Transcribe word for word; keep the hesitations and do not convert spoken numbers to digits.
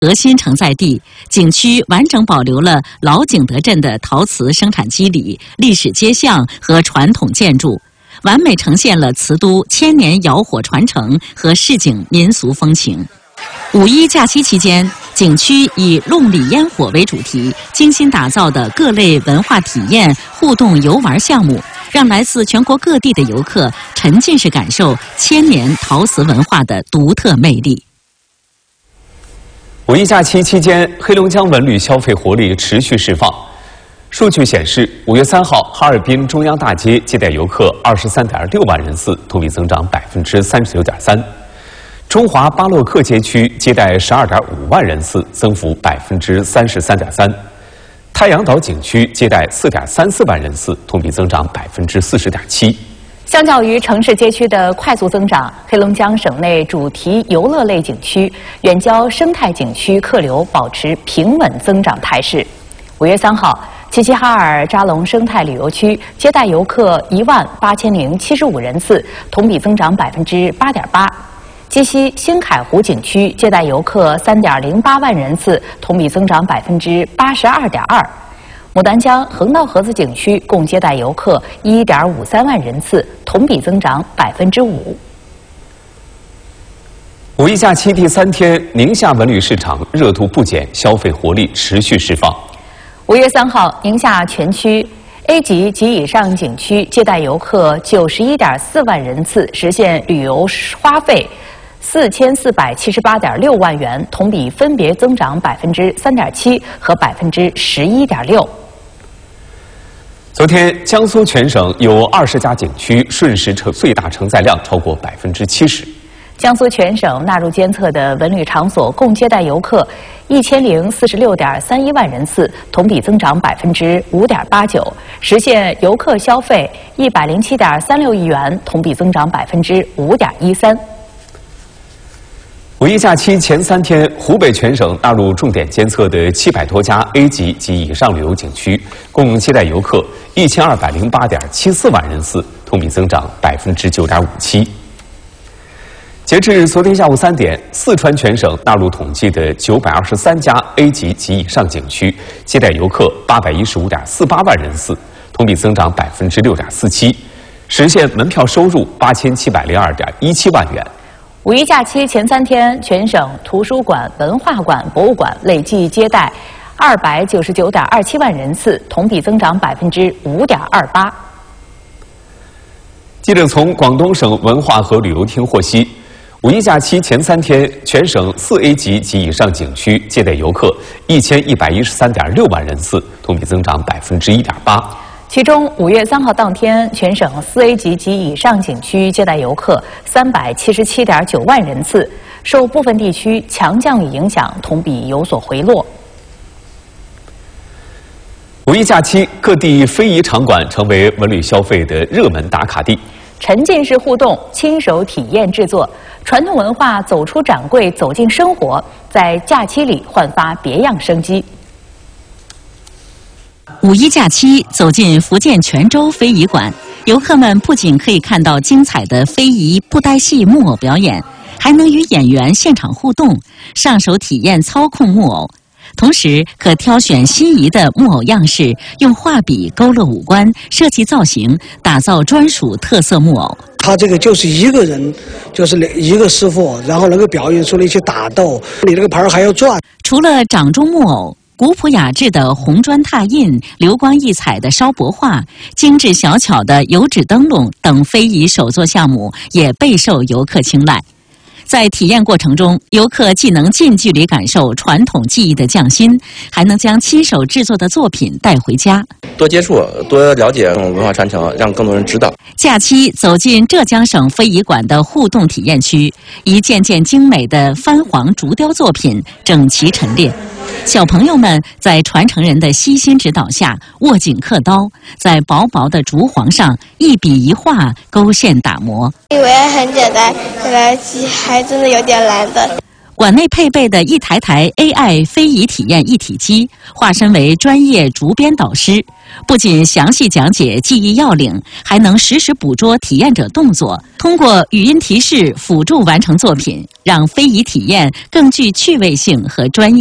核心承载地，景区完整保留了老景德镇的陶瓷生产基理、历史街巷和传统建筑，完美呈现了瓷都千年窑火传承和市井民俗风情。五一假期期间，景区以弄里烟火为主题，精心打造的各类文化体验、互动游玩项目，让来自全国各地的游客沉浸式感受千年陶瓷文化的独特魅力。 五一假期期间，黑龙江文旅消费活力持续释放。数据显示，五月三号，哈尔滨中央大街接待游客二十三点六万人次，同比增长百分之三十九点三。中华巴洛克街区接待十二点五万人次，增幅百分之三十三点三。太阳岛景区接待四点三四万人次，同比增长百分之四十点七。 相较于城市街区的快速增长，黑龙江省内主题游乐类景区、远郊生态景区客流保持平稳增长态势。五月三号，齐齐哈尔扎龙生态旅游区接待游客一万八千零七十五人次，同比增长百分之八点八。鸡西新凯湖景区接待游客三点零八万人次，同比增长百分之八十二点二。牡丹江横道河子景区共接待游客一点五三万人次，同比增长百分之五。 五一假期第三天，宁夏文旅市场热度不减，消费活力持续释放。 五月三号，宁夏全区 A 级及以上景区接待游客九十一点四万人次，实现旅游花费四千四百七十八点六万元，同比分别增长百分之三点七和百分之十一点六。 昨天，江苏全省有二十家景区瞬时承最大承载量超过百分之七十。 江苏全省纳入监测的文旅场所共接待游客一千零四十六点三一万人次，同比增长百分之五点八九，实现游客消费一百零七点三六亿元，同比增长百分之五点一三。 五一假期前三天，湖北全省纳入重点监测的七百多家 A 级及以上旅游景区，共接待游客一千二百零八点七四万人次，同比增长百分之九点五七。截至昨天下午三点，四川全省纳入统计的九百二十三家 A 级及以上景区，接待游客八百一十五点四八万人次，同比增长百分之六点四七，实现门票收入八千七百零二点一七万元。 五一假期前三天，全省图书馆、文化馆、博物馆累计接待二百九十九点二七万人次，同比增长百分之五点二八。 记者从广东省文化和旅游厅获悉，五一假期前三天，全省四 A 级及以上景区接待游客一千一百一十三点六万人次，同比增长百分之一点八。 其中，五月三号当天，全省四 A 级及以上景区接待游客三百七十七点九万人次，受部分地区强降雨影响，同比有所回落。 五一假期，各地非遗场馆成为文旅消费的热门打卡地。 沉浸式互动、亲手体验制作，传统文化走出掌柜，走进生活，在假期里焕发别样生机。 五一假期走进福建泉州非遗馆，游客们不仅可以看到精彩的非遗布袋戏木偶表演，还能与演员现场互动，上手体验操控木偶。同时，可挑选心仪的木偶样式，用画笔勾勒五官，设计造型，打造专属特色木偶。 他这个就是一个人，就是一个师傅，然后能够表演出来一些打斗，你这个牌还要转。 除了掌中木偶，古朴雅致的红砖拓印、流光溢彩的烧帛画、精致小巧的油纸灯笼等非遗手作项目也备受游客青睐。在体验过程中，游客既能近距离感受传统技艺的匠心，还能将亲手制作的作品带回家。 多接触，多了解文化传承，让更多人知道。 假期走进浙江省非遗馆的互动体验区，一件件精美的番黄竹雕作品整齐陈列。小朋友们在传承人的悉心指导下，握紧刻刀，在薄薄的竹黄上一笔一画勾线打磨。 以为很简单，原来还真的有点难的。 馆内配备的一台台 A I 非遗体验一体机，化身为专业竹编导师，不仅详细讲解技艺要领，还能实时捕捉体验者动作，通过语音提示辅助完成作品，让非遗体验更具趣味性和专业。